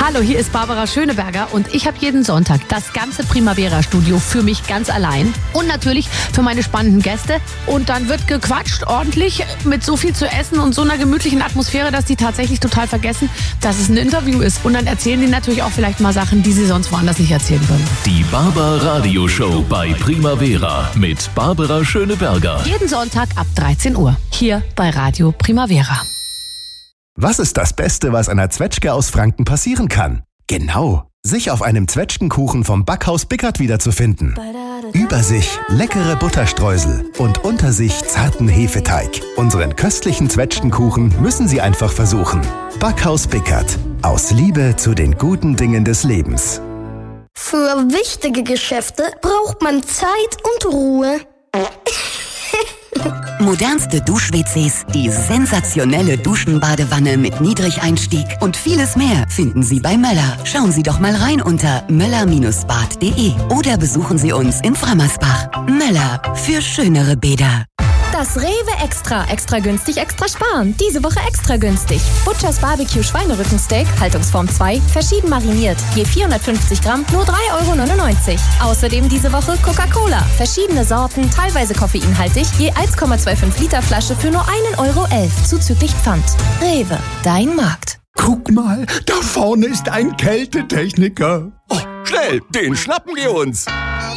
Hallo, hier ist Barbara Schöneberger und ich habe jeden Sonntag das ganze Primavera-Studio für mich ganz allein und natürlich für meine spannenden Gäste. Und dann wird gequatscht ordentlich mit so viel zu essen und so einer gemütlichen Atmosphäre, dass die tatsächlich total vergessen, dass es ein Interview ist. Und dann erzählen die natürlich auch vielleicht mal Sachen, die sie sonst woanders nicht erzählen würden. Die Barbar-Radio-Show bei Primavera mit Barbara Schöneberger. Jeden Sonntag ab 13 Uhr hier bei Radio Primavera. Was ist das Beste, was einer Zwetschge aus Franken passieren kann? Genau, sich auf einem Zwetschgenkuchen vom Backhaus Bickert wiederzufinden. Über sich leckere Butterstreusel und unter sich zarten Hefeteig. Unseren köstlichen Zwetschgenkuchen müssen Sie einfach versuchen. Backhaus Bickert. Aus Liebe zu den guten Dingen des Lebens. Für wichtige Geschäfte braucht man Zeit und Ruhe. Modernste Dusch-WCs, die sensationelle Duschenbadewanne mit Niedrigeinstieg und vieles mehr finden Sie bei Möller. Schauen Sie doch mal rein unter möller-bad.de oder besuchen Sie uns in Frammersbach. Möller, für schönere Bäder. Das Rewe Extra günstig, extra sparen. Diese Woche extra günstig. Butchers Barbecue Schweinerückensteak, Haltungsform 2, verschieden mariniert. Je 450 Gramm, nur 3,99 €. Außerdem diese Woche Coca-Cola. Verschiedene Sorten, teilweise koffeinhaltig, je 1,25 Liter Flasche für nur 1,11 € zuzüglich Pfand. Rewe, dein Markt. Guck mal, da vorne ist ein Kältetechniker. Oh, schnell, den schnappen wir uns.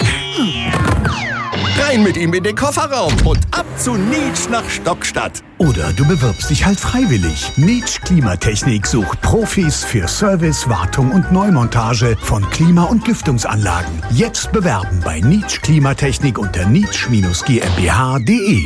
Rein mit ihm in den Kofferraum und ab zu Nietsch nach Stockstadt. Oder du bewirbst dich halt freiwillig. Nietsch Klimatechnik sucht Profis für Service, Wartung und Neumontage von Klima- und Lüftungsanlagen. Jetzt bewerben bei Nietsch Klimatechnik unter nietsch-gmbh.de.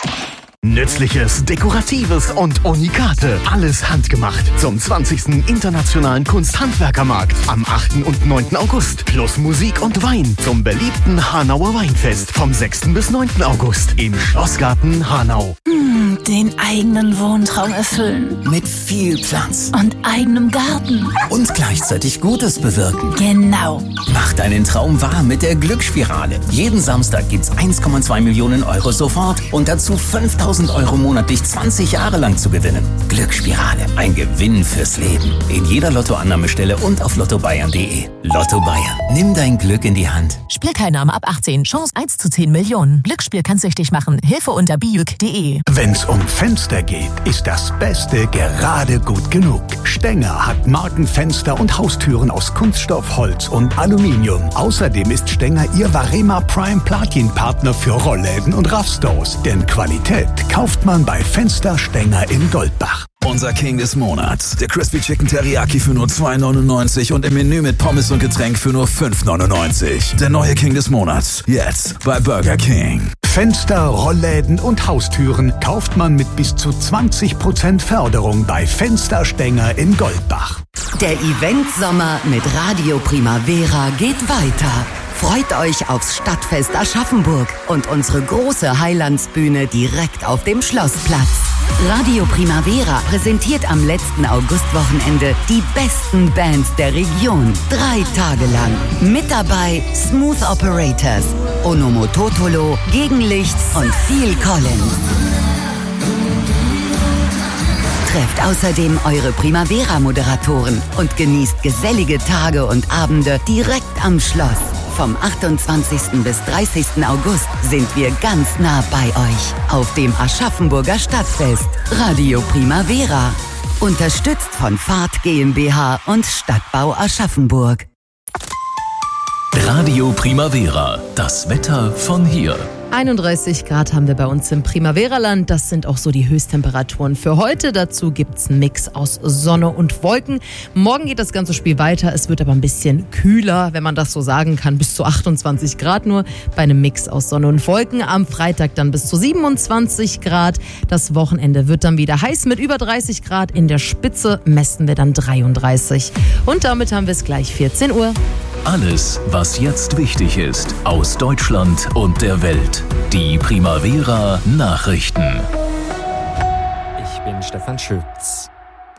Nützliches, Dekoratives und Unikate. Alles handgemacht. Zum 20. Internationalen Kunsthandwerkermarkt am 8. und 9. August. Plus Musik und Wein zum beliebten Hanauer Weinfest vom 6. bis 9. August im Schlossgarten Hanau. Den eigenen Wohntraum erfüllen. Mit viel Platz. Und eigenem Garten. Und gleichzeitig Gutes bewirken. Genau. Mach deinen Traum wahr mit der Glücksspirale. Jeden Samstag gibt's 1,2 Millionen € sofort und dazu 5.000 € monatlich 20 Jahre lang zu gewinnen. Glücksspirale. Ein Gewinn fürs Leben. In jeder Lottoannahmestelle und auf lottobayern.de. Lotto Bayern. Nimm dein Glück in die Hand. Spielteilnahme ab 18. Chance 1 zu 10 Millionen. Glücksspiel kann süchtig machen. Hilfe unter biüg.de. Wenn's um Fenster geht, ist das Beste gerade gut genug. Stenger hat Markenfenster und Haustüren aus Kunststoff, Holz und Aluminium. Außerdem ist Stenger Ihr Varema Prime Platin-Partner für Rollläden und Raffstores. Denn Qualität kauft man bei Fenster Stenger in Goldbach. Unser King des Monats. Der Crispy Chicken Teriyaki für nur 2,99 und im Menü mit Pommes und Getränk für nur 5,99. Der neue King des Monats. Jetzt bei Burger King. Fenster, Rollläden und Haustüren kauft man mit bis zu 20% Förderung bei Fenster Stenger in Goldbach. Der Event-Sommer mit Radio Primavera geht weiter. Freut euch aufs Stadtfest Aschaffenburg und unsere große Heilandsbühne direkt auf dem Schlossplatz. Radio Primavera präsentiert am letzten Augustwochenende die besten Bands der Region. 3 Tage lang. Mit dabei Smooth Operators, Onomototolo, Gegenlichts und Phil Collins. Trefft außerdem eure Primavera-Moderatoren und genießt gesellige Tage und Abende direkt am Schloss. Vom 28. bis 30. August sind wir ganz nah bei euch auf dem Aschaffenburger Stadtfest. Radio Primavera. Unterstützt von Fahrt GmbH und Stadtbau Aschaffenburg. Radio Primavera. Das Wetter von hier. 31 Grad haben wir bei uns im Primavera-Land. Das sind auch so die Höchsttemperaturen für heute. Dazu gibt's einen Mix aus Sonne und Wolken. Morgen geht das ganze Spiel weiter. Es wird aber ein bisschen kühler, wenn man das so sagen kann. Bis zu 28 Grad nur bei einem Mix aus Sonne und Wolken. Am Freitag dann bis zu 27 Grad. Das Wochenende wird dann wieder heiß mit über 30 Grad. In der Spitze messen wir dann 33. Und damit haben wir es gleich 14 Uhr. Alles, was jetzt wichtig ist, aus Deutschland und der Welt. Die Primavera Nachrichten. Ich bin Stefan Schütz.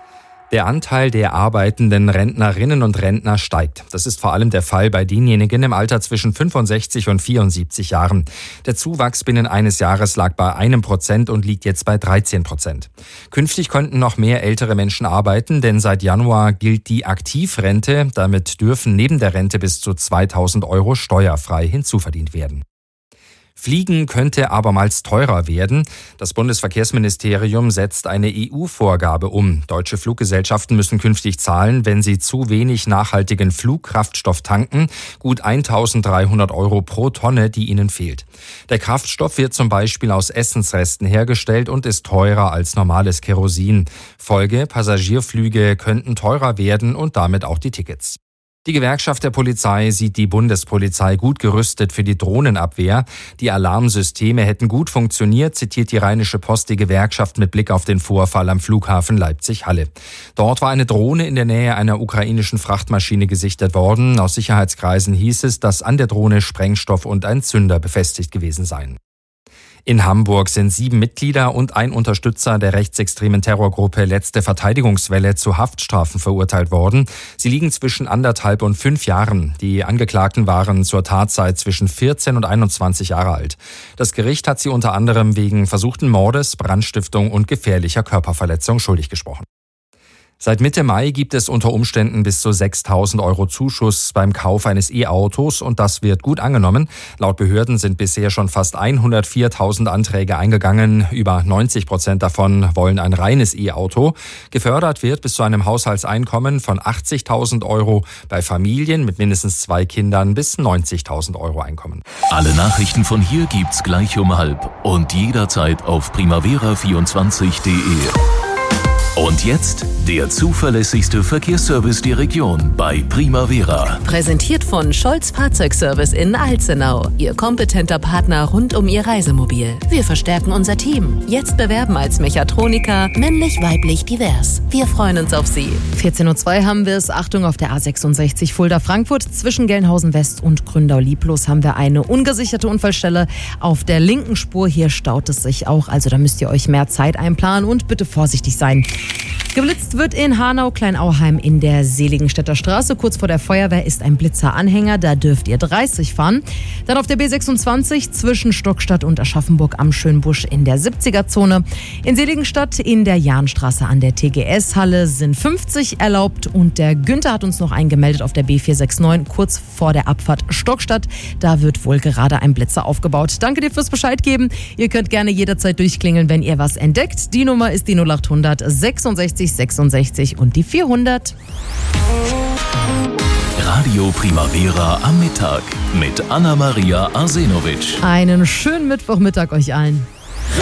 Der Anteil der arbeitenden Rentnerinnen und Rentner steigt. Das ist vor allem der Fall bei denjenigen im Alter zwischen 65 und 74 Jahren. Der Zuwachs binnen eines Jahres lag bei 1% und liegt jetzt bei 13%. Künftig könnten noch mehr ältere Menschen arbeiten, denn seit Januar gilt die Aktivrente. Damit dürfen neben der Rente bis zu 2.000 € steuerfrei hinzuverdient werden. Fliegen könnte abermals teurer werden. Das Bundesverkehrsministerium setzt eine EU-Vorgabe um. Deutsche Fluggesellschaften müssen künftig zahlen, wenn sie zu wenig nachhaltigen Flugkraftstoff tanken. Gut 1.300 € pro Tonne, die ihnen fehlt. Der Kraftstoff wird zum Beispiel aus Essensresten hergestellt und ist teurer als normales Kerosin. Folge: Passagierflüge könnten teurer werden und damit auch die Tickets. Die Gewerkschaft der Polizei sieht die Bundespolizei gut gerüstet für die Drohnenabwehr. Die Alarmsysteme hätten gut funktioniert, zitiert die Rheinische Post die Gewerkschaft mit Blick auf den Vorfall am Flughafen Leipzig-Halle. Dort war eine Drohne in der Nähe einer ukrainischen Frachtmaschine gesichtet worden. Aus Sicherheitskreisen hieß es, dass an der Drohne Sprengstoff und ein Zünder befestigt gewesen seien. In Hamburg sind 7 Mitglieder und ein Unterstützer der rechtsextremen Terrorgruppe Letzte Verteidigungswelle zu Haftstrafen verurteilt worden. Sie liegen zwischen 1,5 und 5 Jahren. Die Angeklagten waren zur Tatzeit zwischen 14 und 21 Jahre alt. Das Gericht hat sie unter anderem wegen versuchten Mordes, Brandstiftung und gefährlicher Körperverletzung schuldig gesprochen. Seit Mitte Mai gibt es unter Umständen bis zu 6.000 € Zuschuss beim Kauf eines E-Autos und das wird gut angenommen. Laut Behörden sind bisher schon fast 104.000 Anträge eingegangen. Über 90% davon wollen ein reines E-Auto. Gefördert wird bis zu einem Haushaltseinkommen von 80.000 €, bei Familien mit mindestens 2 Kindern bis 90.000 € Einkommen. Alle Nachrichten von hier gibt's gleich um 12:30 und jederzeit auf primavera24.de. Und jetzt der zuverlässigste Verkehrsservice der Region bei Primavera. Präsentiert von Scholz Fahrzeugservice in Alzenau. Ihr kompetenter Partner rund um Ihr Reisemobil. Wir verstärken unser Team. Jetzt bewerben als Mechatroniker, männlich, weiblich, divers. Wir freuen uns auf Sie. 14:02 haben wir es. Achtung, auf der A66 Fulda-Frankfurt. Zwischen Gelnhausen West und Gründau-Lieblos haben wir eine ungesicherte Unfallstelle auf der linken Spur. Hier staut es sich auch. Also da müsst ihr euch mehr Zeit einplanen und bitte vorsichtig sein. Geblitzt wird in Hanau-Kleinauheim in der Seligenstädter Straße. Kurz vor der Feuerwehr ist ein Blitzeranhänger, da dürft ihr 30 fahren. Dann auf der B26 zwischen Stockstadt und Aschaffenburg am Schönbusch in der 70er-Zone. In Seligenstadt in der Jahnstraße an der TGS-Halle sind 50 erlaubt. Und der Günther hat uns noch eingemeldet auf der B469 kurz vor der Abfahrt Stockstadt. Da wird wohl gerade ein Blitzer aufgebaut. Danke dir fürs Bescheid geben. Ihr könnt gerne jederzeit durchklingeln, wenn ihr was entdeckt. Die Nummer ist die 0800 66 66 und die 400. Radio Primavera am Mittag mit Anna-Maria Arsenovic. Einen schönen Mittwochmittag euch allen.